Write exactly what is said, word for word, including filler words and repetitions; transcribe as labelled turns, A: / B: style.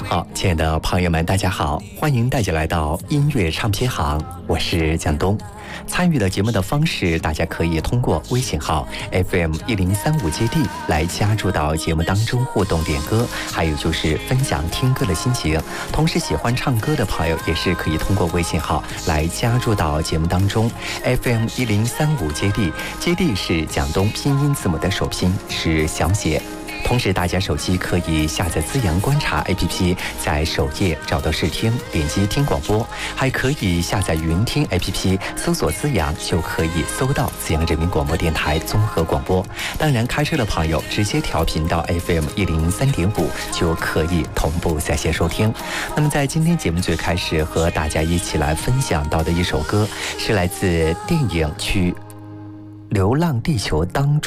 A: 好，亲爱的朋友们，大家好，欢迎大家来到音乐唱片行，我是蒋东。参与的节目的方式，大家可以通过微信号 F M 一零三五基地来加入到节目当中互动点歌，还有就是分享听歌的心情。同时，喜欢唱歌的朋友也是可以通过微信号来加入到节目当中 F M 一零三五基地，基地是蒋东拼音字母的首拼是小写。同时，大家手机可以下载资阳观察 A P P， 在首页找到试听，点击听广播，还可以下载云听 A P P， 搜索资阳就可以搜到资阳人民广播电台综合广播。当然，开车的朋友直接调频到 F M 一零三点五就可以同步在线收听。那么，在今天节目最开始和大家一起来分享到的一首歌，是来自电影《去流浪地球》当中